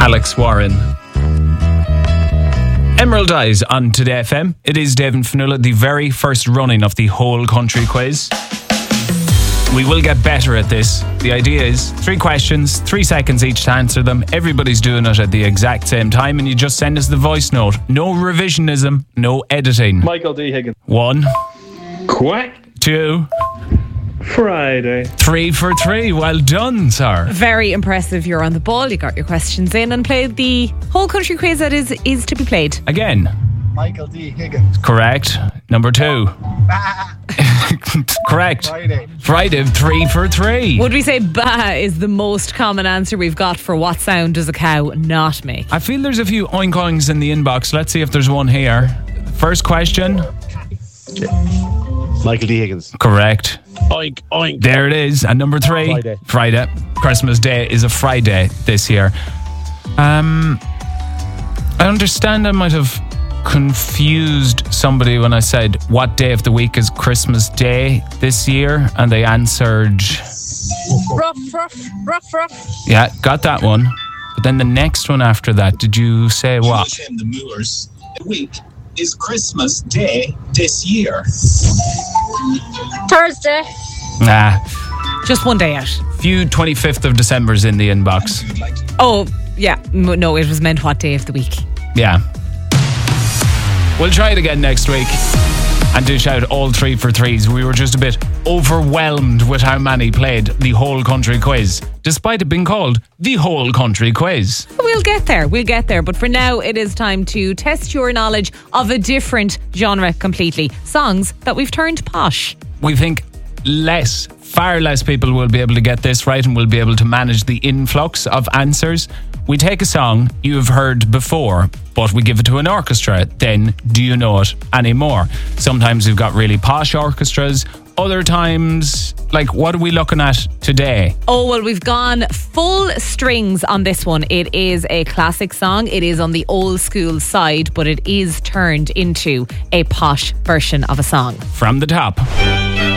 Alex Warren. Emerald Eyes on Today FM. It is Dave and Fionnuala, the very first running of the whole country quiz. We will get better at this. The idea is 3 questions, 3 seconds each to answer them. Everybody's doing it at the exact same time, and you just send us the voice note. No revisionism, no editing. Michael D. Higgins. 1. Quack. 2. Friday. 3 for 3. Well done, sir. Very impressive. You're on the ball. You got your questions in and played the whole country quiz that is to be played. Again. Michael D. Higgins. Correct. Number 2. Correct. Friday. 3 for 3. Would we say ba is the most common answer we've got for what sound does a cow not make? I feel there's a few oink oinks in the inbox. Let's see if there's one here. First question. Michael D. Higgins. Correct. Oink, oink. There it is. And number 3. Friday. Christmas Day is a Friday this year. I understand I might have confused somebody when I said what day of the week is Christmas Day this year, and they answered Rough. yeah, got that one. But then the next one after that, did you say what? The Moors. The week is Christmas Day this year. Thursday. Nah, Just one day out. few 25th of December's in the inbox. Oh, yeah. No, it was meant what day of the week. Yeah. We'll try it again next week and dish out all 3 for 3s. We were just a bit overwhelmed with how many played the whole country quiz, despite it being called the whole country quiz. We'll get there. But for now, it is time to test your knowledge of a different genre completely. Songs that we've turned posh. We think far less people will be able to get this right and will be able to manage the influx of answers. We take a song you have heard before, but we give it to an orchestra. Then, do you know it anymore? Sometimes we've got really posh orchestras. Other times, like, what are we looking at today? Oh, well, we've gone full strings on this one. It is a classic song. It is on the old school side, but it is turned into a posh version of a song. From the top.